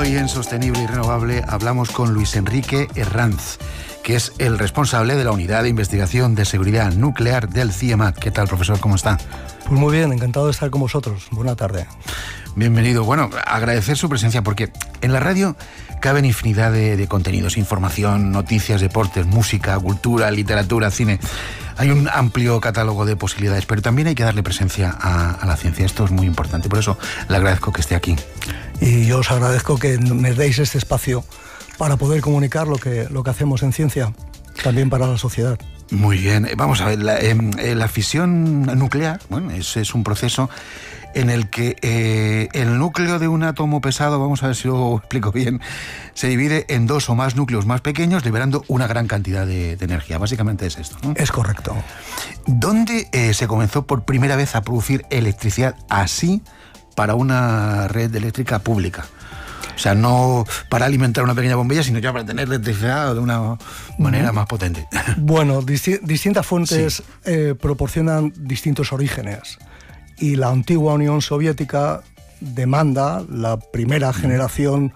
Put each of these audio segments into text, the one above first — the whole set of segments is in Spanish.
Hoy en Sostenible y Renovable hablamos con Luis Enrique Herranz, que es el responsable de la Unidad de Investigación de Seguridad Nuclear del CIEMAT. ¿Qué tal, profesor? ¿Cómo está? Pues muy bien, encantado de estar con vosotros. Buena tarde. Bienvenido. Bueno, agradecer su presencia porque en la radio caben infinidad de contenidos, información, noticias, deportes, música, cultura, literatura, cine. Hay un amplio catálogo de posibilidades, pero también hay que darle presencia a la ciencia. Esto es muy importante, por eso le agradezco que esté aquí. Y yo os agradezco que me deis este espacio para poder comunicar lo que hacemos en ciencia, también para la sociedad. Muy bien. Vamos a ver, la fisión nuclear, bueno, es un proceso en el que el núcleo de un átomo pesado, vamos a ver si lo explico bien, se divide en dos o más núcleos más pequeños, liberando una gran cantidad de energía. Básicamente es esto, ¿no? Es correcto. ¿Dónde se comenzó por primera vez a producir electricidad así para una red eléctrica pública? O sea, no para alimentar una pequeña bombilla, sino ya para tener electricidad de una manera más potente. Bueno, distintas fuentes proporcionan distintos orígenes. Y la antigua Unión Soviética demanda la primera generación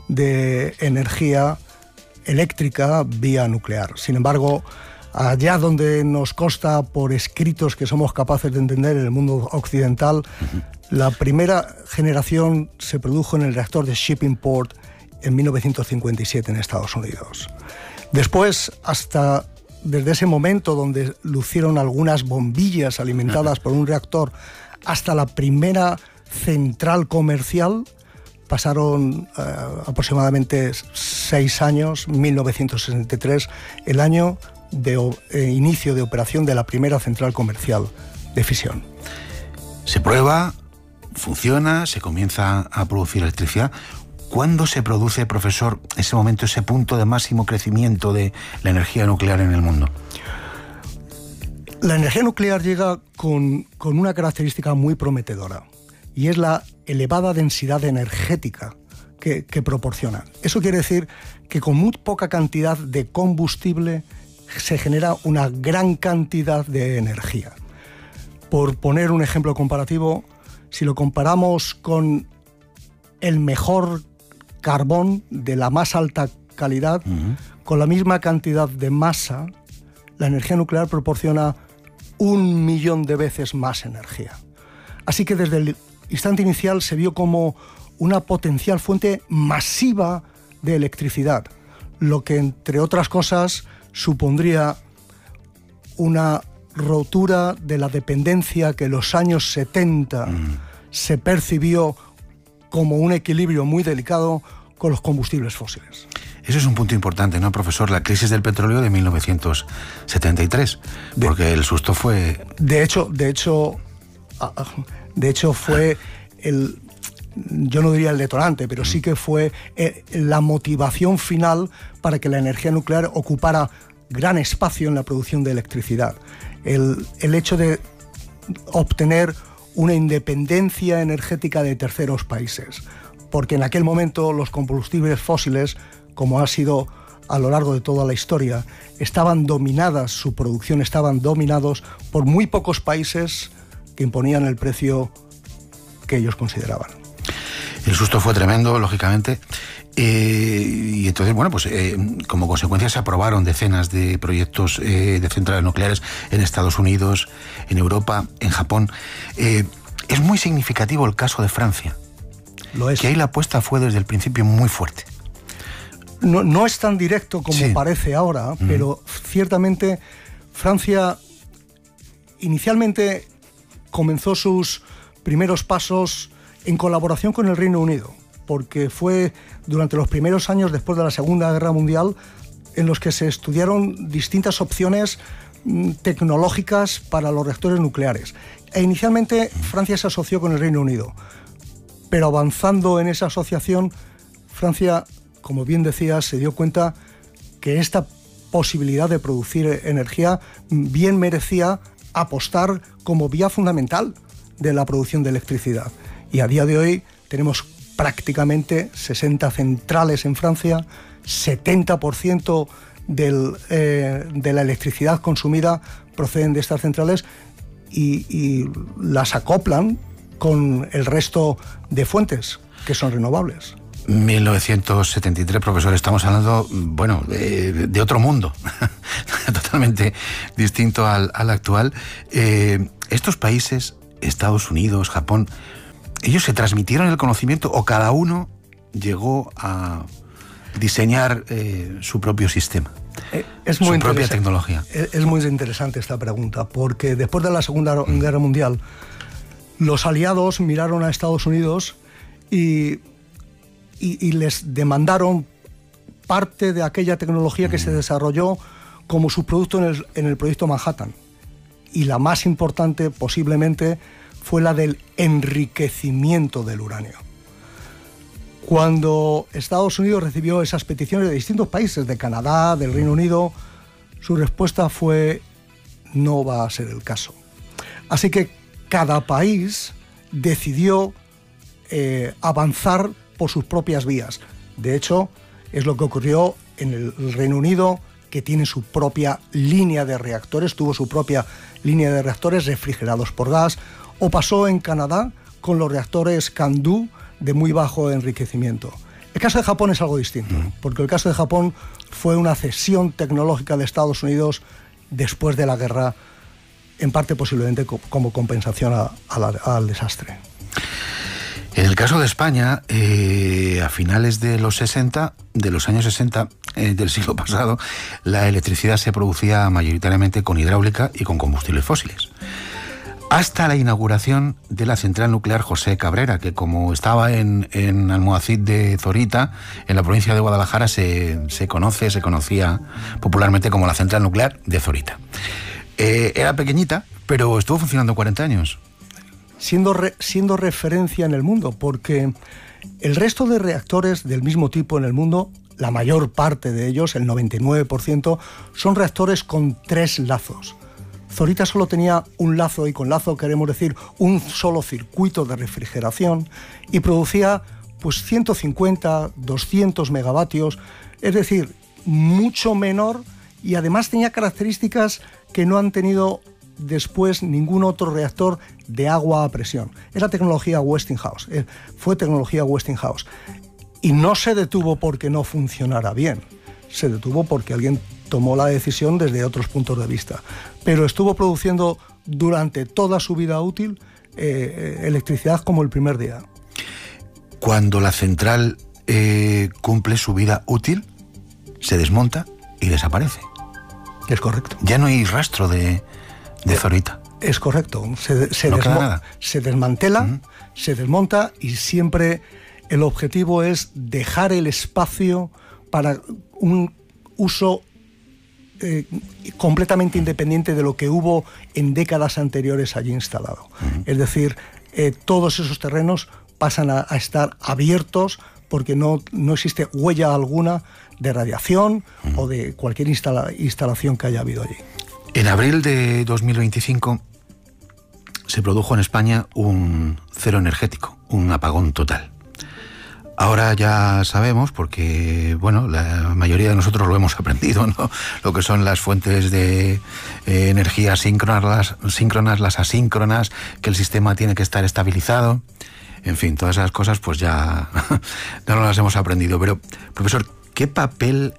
de energía eléctrica vía nuclear. Sin embargo, allá donde nos consta por escritos que somos capaces de entender en el mundo occidental, la primera generación se produjo en el reactor de Shippingport en 1957 en Estados Unidos. Después, desde ese momento donde lucieron algunas bombillas alimentadas por un reactor, hasta la primera central comercial, pasaron aproximadamente 6 años, 1963, el año de inicio de operación de la primera central comercial de fisión. Se prueba, funciona, se comienza a producir electricidad. ¿Cuándo se produce, profesor, ese momento, ese punto de máximo crecimiento de la energía nuclear en el mundo? La energía nuclear llega con una característica muy prometedora, y es la elevada densidad energética que proporciona. Eso quiere decir que con muy poca cantidad de combustible se genera una gran cantidad de energía. Por poner un ejemplo comparativo, si lo comparamos con el mejor carbón de la más alta calidad, con la misma cantidad de masa, la energía nuclear proporciona 1.000.000 de veces más energía. Así que desde el instante inicial se vio como una potencial fuente masiva de electricidad, lo que, entre otras cosas, supondría una rotura de la dependencia que en los años 70 se percibió como un equilibrio muy delicado con los combustibles fósiles. Eso es un punto importante, ¿no, profesor? La crisis del petróleo de 1973, porque el susto fue... De hecho fue yo no diría el detonante, pero sí que fue la motivación final para que la energía nuclear ocupara gran espacio en la producción de electricidad. El hecho de obtener una independencia energética de terceros países, porque en aquel momento los combustibles fósiles, como ha sido a lo largo de toda la historia, su producción estaban dominados por muy pocos países que imponían el precio que ellos consideraban. El susto fue tremendo, lógicamente, y entonces, bueno, pues como consecuencia se aprobaron decenas de proyectos de centrales nucleares en Estados Unidos, en Europa, en Japón. Es muy significativo el caso de Francia. Lo es. Que ahí la apuesta fue desde el principio muy fuerte. No es tan directo como parece ahora, pero ciertamente Francia inicialmente comenzó sus primeros pasos en colaboración con el Reino Unido, porque fue durante los primeros años después de la Segunda Guerra Mundial en los que se estudiaron distintas opciones tecnológicas para los reactores nucleares. E inicialmente Francia se asoció con el Reino Unido, pero avanzando en esa asociación, Francia, como bien decía, se dio cuenta que esta posibilidad de producir energía bien merecía apostar como vía fundamental de la producción de electricidad. Y a día de hoy tenemos prácticamente 60 centrales en Francia, 70% de la electricidad consumida proceden de estas centrales y las acoplan con el resto de fuentes que son renovables. 1973, profesor, estamos hablando, bueno, de otro mundo, totalmente distinto al actual. Estos países, Estados Unidos, Japón, ¿ellos se transmitieron el conocimiento o cada uno llegó a diseñar su propio sistema? Su propia tecnología. Es muy interesante esta pregunta, porque después de la Segunda Guerra Mundial, los aliados miraron a Estados Unidos y les demandaron parte de aquella tecnología que se desarrolló como subproducto en el proyecto Manhattan. Y la más importante, posiblemente, fue la del enriquecimiento del uranio. Cuando Estados Unidos recibió esas peticiones de distintos países, de Canadá, del Reino Unido, su respuesta fue: no va a ser el caso. Así que cada país decidió avanzar por sus propias vías. De hecho, es lo que ocurrió en el Reino Unido, que tiene su propia línea de reactores, tuvo su propia línea de reactores refrigerados por gas, o pasó en Canadá con los reactores CANDU de muy bajo enriquecimiento. El caso de Japón es algo distinto, porque el caso de Japón fue una cesión tecnológica de Estados Unidos después de la guerra, en parte posiblemente como compensación al desastre. En el caso de España, a finales de los años 60 del siglo pasado, la electricidad se producía mayoritariamente con hidráulica y con combustibles fósiles. Hasta la inauguración de la central nuclear José Cabrera, que como estaba en Almohacid de Zorita, en la provincia de Guadalajara, se conocía popularmente como la central nuclear de Zorita. Era pequeñita, pero estuvo funcionando 40 años. Siendo referencia en el mundo, porque el resto de reactores del mismo tipo en el mundo, la mayor parte de ellos, el 99%, son reactores con 3 lazos. Zorita solo tenía un lazo, y con lazo queremos decir un solo circuito de refrigeración, y producía pues 150, 200 megavatios, es decir, mucho menor, y además tenía características que no han tenido después ningún otro reactor de agua a presión. Era tecnología Westinghouse, fue tecnología Westinghouse. Y no se detuvo porque no funcionara bien, se detuvo porque alguien tomó la decisión desde otros puntos de vista. Pero estuvo produciendo durante toda su vida útil electricidad como el primer día. Cuando la central cumple su vida útil, se desmonta y desaparece. Es correcto. Ya no hay rastro de Zorita. Es correcto. Se desmantela, se desmonta, y siempre el objetivo es dejar el espacio para un uso completamente independiente de lo que hubo en décadas anteriores allí instalado. Es decir, todos esos terrenos pasan a estar abiertos porque no existe huella alguna de radiación o de cualquier instalación que haya habido allí. En abril de 2025 se produjo en España un cero energético, un apagón total. Ahora ya sabemos, porque bueno, la mayoría de nosotros lo hemos aprendido, ¿no? Lo que son las fuentes de energía síncronas, las asíncronas, que el sistema tiene que estar estabilizado. En fin, todas esas cosas pues ya no las hemos aprendido. Pero, profesor, ¿qué papel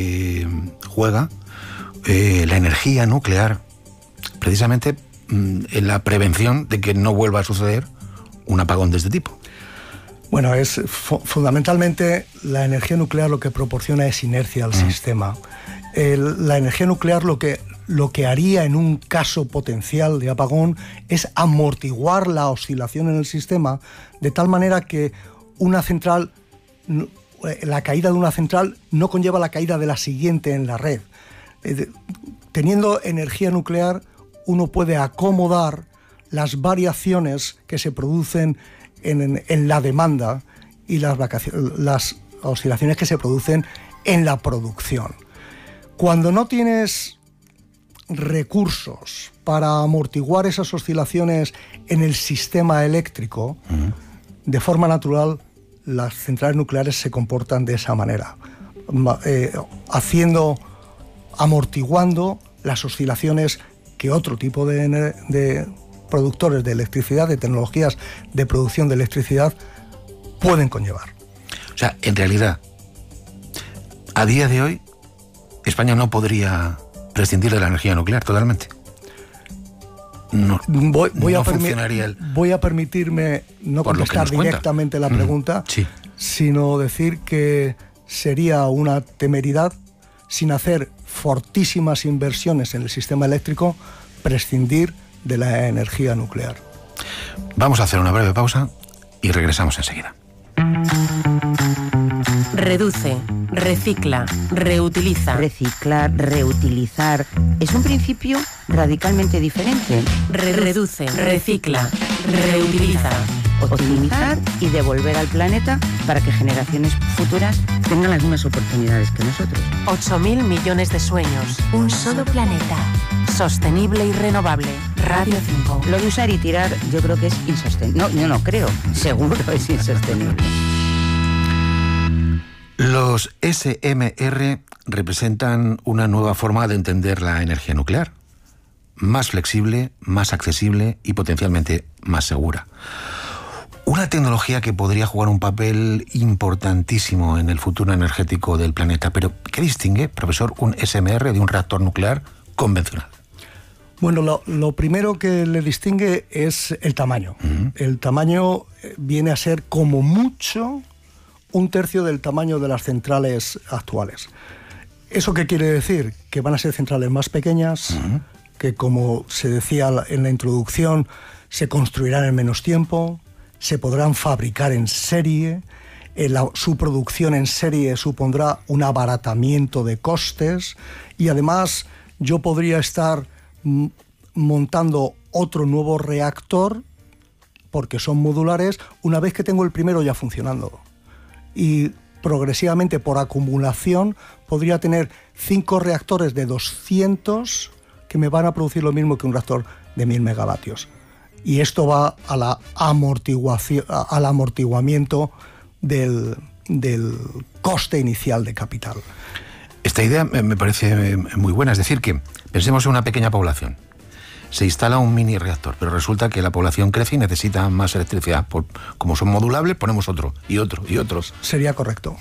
juega la energía nuclear precisamente en la prevención de que no vuelva a suceder un apagón de este tipo? Bueno, fundamentalmente la energía nuclear lo que proporciona es inercia al sistema. La energía nuclear lo que haría en un caso potencial de apagón es amortiguar la oscilación en el sistema, de tal manera que una central, la caída de una central no conlleva la caída de la siguiente en la red. Teniendo energía nuclear, uno puede acomodar las variaciones que se producen en la demanda y las oscilaciones que se producen en la producción. Cuando no tienes recursos para amortiguar esas oscilaciones en el sistema eléctrico, de forma natural las centrales nucleares se comportan de esa manera, amortiguando las oscilaciones que otro tipo de productores de electricidad, de tecnologías de producción de electricidad, pueden conllevar. O sea, en realidad, a día de hoy, España no podría prescindir de la energía nuclear totalmente. No, voy a permitirme no contestar directamente la pregunta, sí, sino decir que sería una temeridad, sin hacer fortísimas inversiones en el sistema eléctrico, prescindir de la energía nuclear. Vamos a hacer una breve pausa y regresamos enseguida. Reduce, recicla, reutiliza. Reciclar, reutilizar, es un principio radicalmente diferente. Reduce, recicla, reutiliza. Optimizar y devolver al planeta para que generaciones futuras tengan las mismas oportunidades que nosotros. 8.000 millones de sueños. Un solo planeta. Sostenible y renovable. Radio 5. Lo de usar y tirar yo creo que es insostenible. No, yo no creo. Seguro es insostenible. Los SMR representan una nueva forma de entender la energía nuclear. Más flexible, más accesible y potencialmente más segura. Una tecnología que podría jugar un papel importantísimo en el futuro energético del planeta. Pero, ¿qué distingue, profesor, un SMR de un reactor nuclear convencional? Bueno, lo primero que le distingue es el tamaño. El tamaño viene a ser como mucho 1/3 del tamaño de las centrales actuales. ¿Eso qué quiere decir? Que van a ser centrales más pequeñas, que, como se decía en la introducción, se construirán en menos tiempo, se podrán fabricar en serie, su producción en serie supondrá un abaratamiento de costes y además yo podría estar montando otro nuevo reactor, porque son modulares, una vez que tengo el primero ya funcionando. Y progresivamente, por acumulación, podría tener 5 reactores de 200 que me van a producir lo mismo que un reactor de 1000 megavatios. Y esto va a la amortiguación, al amortiguamiento del coste inicial de capital. Esta idea me parece muy buena, es decir, que pensemos en una pequeña población. Se instala un mini reactor, pero resulta que la población crece y necesita más electricidad. Como son modulables, ponemos otro, y otro, y otros. Sería correcto.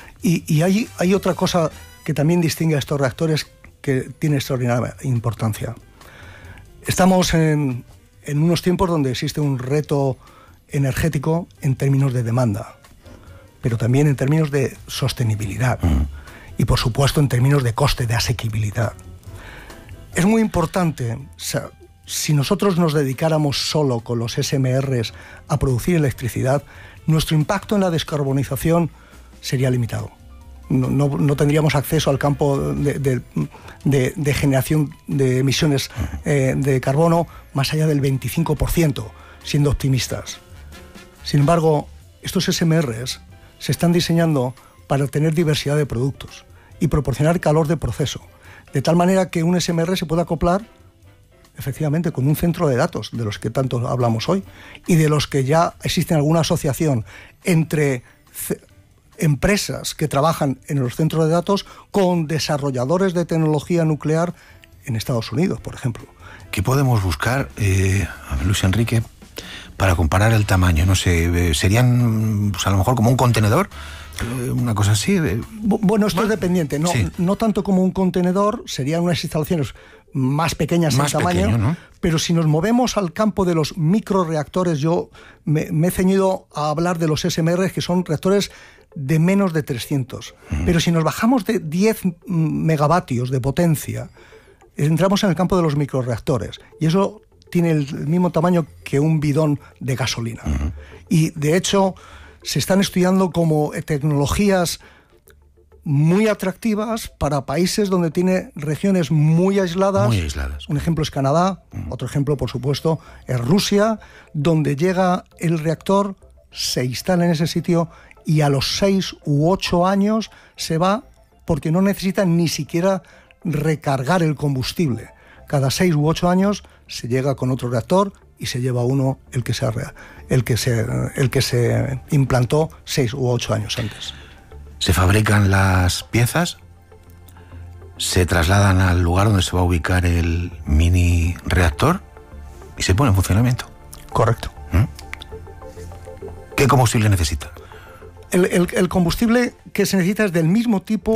Y hay otra cosa que también distingue a estos reactores que tiene extraordinaria importancia. Estamos en unos tiempos donde existe un reto energético en términos de demanda, pero también en términos de sostenibilidad y, por supuesto, en términos de coste, de asequibilidad. Es muy importante, si nosotros nos dedicáramos solo con los SMRs a producir electricidad, nuestro impacto en la descarbonización sería limitado. No tendríamos acceso al campo de generación de emisiones de carbono más allá del 25%, siendo optimistas. Sin embargo, estos SMRs se están diseñando para tener diversidad de productos y proporcionar calor de proceso, de tal manera que un SMR se pueda acoplar efectivamente con un centro de datos, de los que tanto hablamos hoy, y de los que ya existe alguna asociación entre empresas que trabajan en los centros de datos con desarrolladores de tecnología nuclear en Estados Unidos, por ejemplo. ¿Qué podemos buscar, Luis Enrique, para comparar el tamaño? No sé, ¿serían a lo mejor como un contenedor? Una cosa así. Bueno, esto es dependiente. No tanto como un contenedor, serían unas instalaciones más pequeñas en tamaño, pequeño, ¿no? Pero si nos movemos al campo de los microreactores, yo me he ceñido a hablar de los SMR, que son reactores de menos de 300. Pero si nos bajamos de 10 megavatios de potencia, entramos en el campo de los microreactores. Y eso tiene el mismo tamaño que un bidón de gasolina. Y, de hecho, se están estudiando como tecnologías muy atractivas para países donde tiene regiones muy aisladas. Muy aisladas. Un ejemplo es Canadá, otro ejemplo, por supuesto, es Rusia, donde llega el reactor, se instala en ese sitio y a los 6 u 8 años se va porque no necesitan ni siquiera recargar el combustible. Cada 6 u 8 años se llega con otro reactor y se lleva uno el que se implantó 6 u 8 años antes. Se fabrican las piezas, se trasladan al lugar donde se va a ubicar el mini reactor y se pone en funcionamiento. Correcto. ¿Qué combustible necesita? El combustible que se necesita es del mismo tipo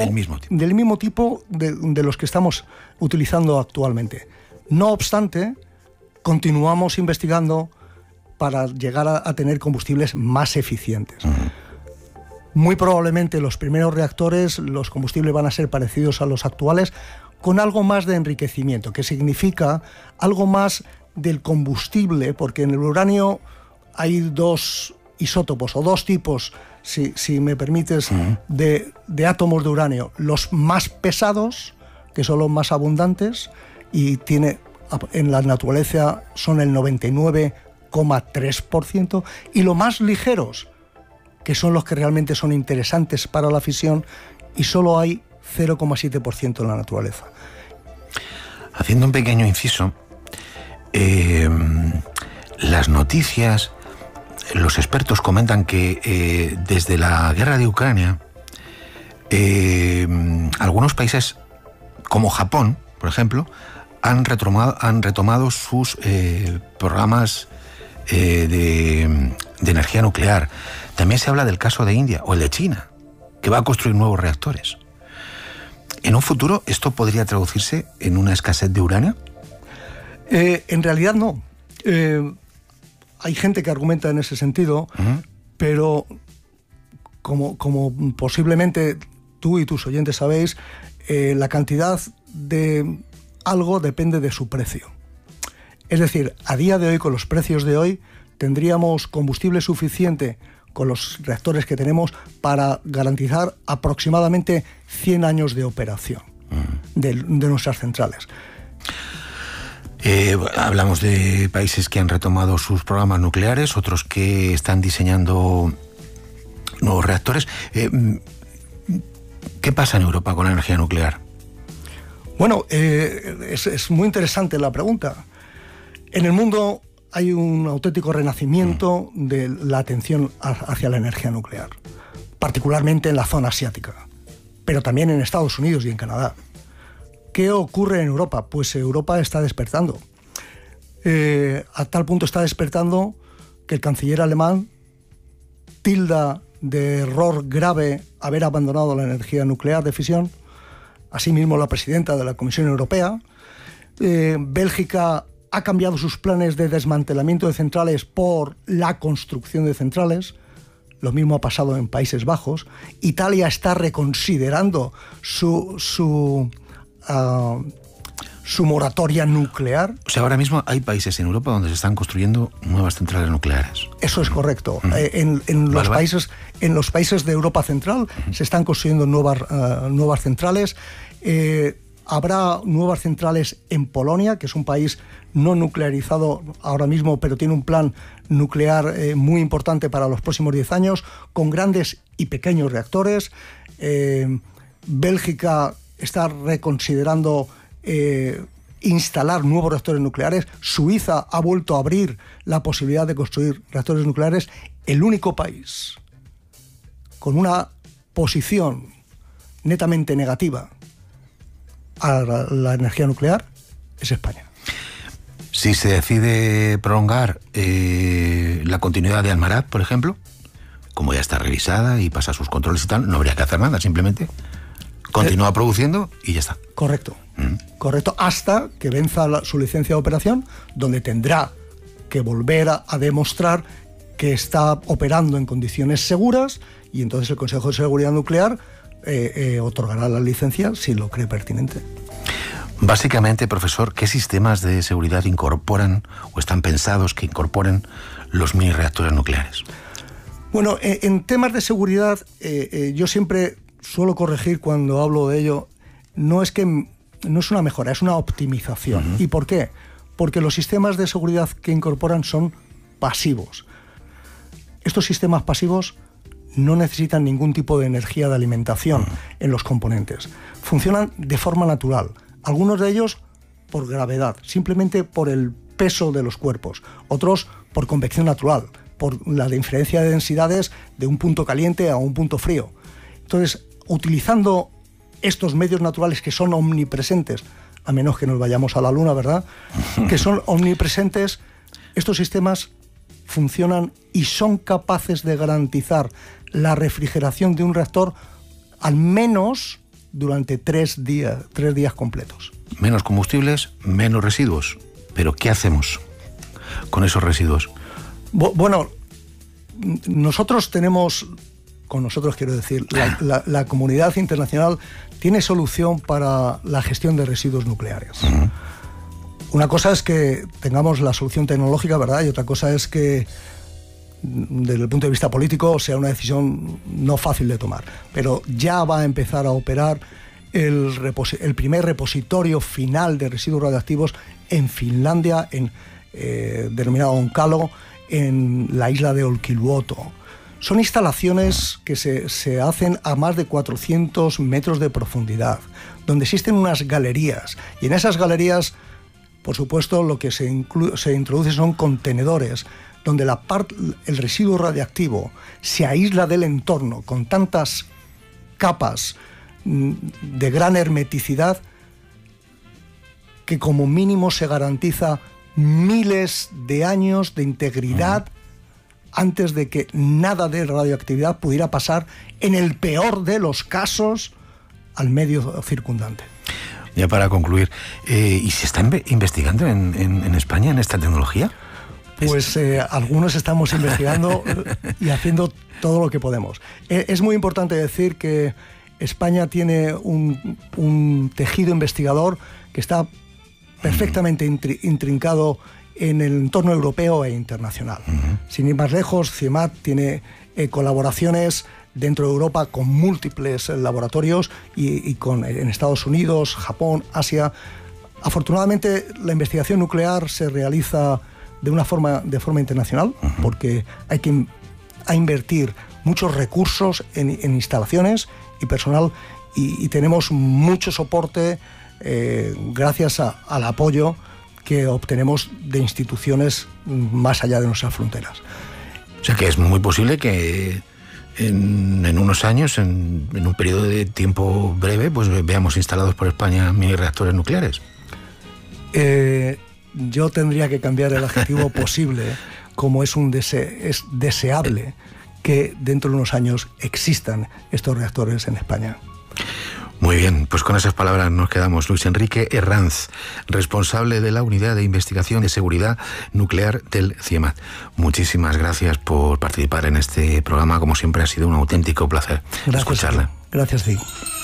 de los que estamos utilizando actualmente. No obstante, continuamos investigando para llegar a tener combustibles más eficientes. Muy probablemente los primeros reactores, los combustibles van a ser parecidos a los actuales, con algo más de enriquecimiento, que significa algo más del combustible, porque en el uranio hay dos isótopos o dos tipos, si me permites, de átomos de uranio. Los más pesados, que son los más abundantes, y en la naturaleza son el 99,3%, y los más ligeros, que son los que realmente son interesantes para la fisión, y solo hay 0,7% en la naturaleza. Haciendo un pequeño inciso, las noticias, los expertos comentan que desde la guerra de Ucrania, algunos países como Japón, por ejemplo, han retomado sus programas de energía nuclear. También se habla del caso de India o el de China, que va a construir nuevos reactores. ¿En un futuro esto podría traducirse en una escasez de uranio? En realidad no. Hay gente que argumenta en ese sentido, pero como posiblemente tú y tus oyentes sabéis, la cantidad de algo depende de su precio. Es decir, a día de hoy, con los precios de hoy, tendríamos combustible suficiente con los reactores que tenemos para garantizar aproximadamente 100 años de operación de nuestras centrales. Hablamos de países que han retomado sus programas nucleares, otros que están diseñando nuevos reactores. ¿Qué pasa en Europa con la energía nuclear? Bueno, es muy interesante la pregunta. En el mundo hay un auténtico renacimiento de la atención hacia la energía nuclear, particularmente en la zona asiática, pero también en Estados Unidos y en Canadá. ¿Qué ocurre en Europa? Pues Europa está despertando. A tal punto está despertando que el canciller alemán tilda de error grave haber abandonado la energía nuclear de fisión. Asimismo, la presidenta de la Comisión Europea. Bélgica ha cambiado sus planes de desmantelamiento de centrales por la construcción de centrales. Lo mismo ha pasado en Países Bajos. Italia está reconsiderando su moratoria nuclear. O sea, ahora mismo hay países en Europa donde se están construyendo nuevas centrales nucleares. Eso es correcto. En los países de Europa Central se están construyendo nuevas centrales. Habrá nuevas centrales en Polonia, que es un país no nuclearizado ahora mismo, pero tiene un plan nuclear muy importante para los próximos 10 años, con grandes y pequeños reactores. Bélgica está reconsiderando instalar nuevos reactores nucleares. Suiza ha vuelto a abrir la posibilidad de construir reactores nucleares. El único país con una posición netamente negativa a la energía nuclear es España. Si se decide prolongar la continuidad de Almaraz, por ejemplo, como ya está revisada y pasa sus controles y tal, no habría que hacer nada, simplemente continúa produciendo y ya está. Correcto. Correcto, hasta que venza su licencia de operación, donde tendrá que volver a demostrar que está operando en condiciones seguras, y entonces el Consejo de Seguridad Nuclear otorgará la licencia si lo cree pertinente. Básicamente, profesor, ¿qué sistemas de seguridad incorporan o están pensados que incorporen los mini reactores nucleares? Bueno, en temas de seguridad, yo siempre suelo corregir cuando hablo de ello. No es una mejora, es una optimización. ¿Y por qué? Porque los sistemas de seguridad que incorporan son pasivos. Estos sistemas pasivos no necesitan ningún tipo de energía de alimentación en los componentes. Funcionan de forma natural. Algunos de ellos por gravedad, simplemente por el peso de los cuerpos. Otros por convección natural, por la diferencia de densidades de un punto caliente a un punto frío. Entonces, utilizando estos medios naturales que son omnipresentes, a menos que nos vayamos a la Luna, ¿verdad?, que son omnipresentes, estos sistemas funcionan y son capaces de garantizar la refrigeración de un reactor al menos durante 3 días completos. Menos combustibles, menos residuos. Pero ¿qué hacemos con esos residuos? Bueno, nosotros tenemos, con nosotros quiero decir, la comunidad internacional tiene solución para la gestión de residuos nucleares. Uh-huh. Una cosa es que tengamos la solución tecnológica, ¿verdad? Y otra cosa es que, desde el punto de vista político, sea una decisión no fácil de tomar. Pero ya va a empezar a operar el primer repositorio final de residuos radioactivos en Finlandia, denominado Onkalo, en la isla de Olkiluoto. Son instalaciones que se hacen a más de 400 metros de profundidad, donde existen unas galerías, y en esas galerías, por supuesto, lo que se introduce son contenedores, donde el residuo radiactivo se aísla del entorno con tantas capas de gran hermeticidad que como mínimo se garantiza miles de años de integridad antes de que nada de radioactividad pudiera pasar, en el peor de los casos, al medio circundante. Ya para concluir, ¿y se está investigando en España en esta tecnología? Pues algunos estamos investigando y haciendo todo lo que podemos. Es muy importante decir que España tiene un tejido investigador que está perfectamente intrincado en el entorno europeo e internacional. Uh-huh. Sin ir más lejos, CIEMAT tiene colaboraciones dentro de Europa con múltiples laboratorios y en Estados Unidos, Japón, Asia. Afortunadamente, la investigación nuclear se realiza de forma internacional, uh-huh, porque hay que invertir muchos recursos en instalaciones y personal, y tenemos mucho soporte gracias al apoyo que obtenemos de instituciones más allá de nuestras fronteras. O sea que es muy posible que en unos años, en un periodo de tiempo breve, pues veamos instalados por España mini reactores nucleares. Yo tendría que cambiar el adjetivo posible, como es deseable que dentro de unos años existan estos reactores en España. Muy bien, pues con esas palabras nos quedamos. Luis Enrique Herranz, responsable de la Unidad de Investigación de Seguridad Nuclear del CIEMAT. Muchísimas gracias por participar en este programa. Como siempre, ha sido un auténtico placer escucharla. Gracias, sí.